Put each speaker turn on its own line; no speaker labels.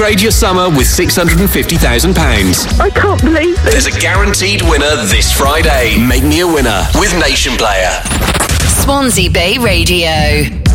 Upgrade your summer with £650,000.
I can't believe it.
There's a guaranteed winner this Friday. Make me a winner with Nation Player.
Swansea Bay Radio.